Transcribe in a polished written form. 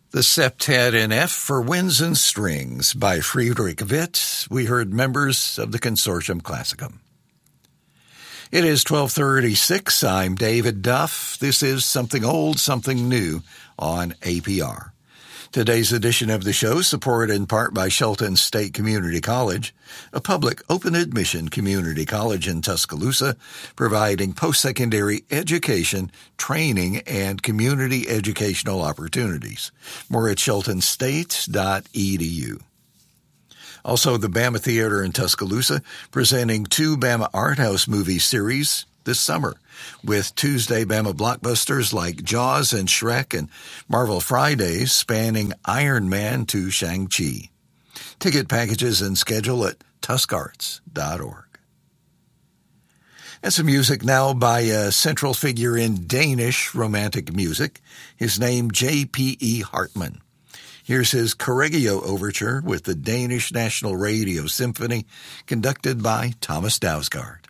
The Septet in F for Winds and Strings by Friedrich Witt. We heard members of the Consortium Classicum. It is 12:36. I'm David Duff. This is Something Old, Something New on APR. Today's edition of the show supported in part by Shelton State Community College, a public open admission community college in Tuscaloosa, providing post-secondary education, training, and community educational opportunities. More at sheltonstate.edu. Also, the Bama Theater in Tuscaloosa presenting 2 Bama Art House movie series this summer, with Tuesday Bama blockbusters like Jaws and Shrek and Marvel Fridays spanning Iron Man to Shang-Chi. Ticket packages and schedule at tuscarts.org. And some music now by a central figure in Danish romantic music, his name J.P.E. Hartmann. Here's his Correggio Overture with the Danish National Radio Symphony, conducted by Thomas Dausgaard.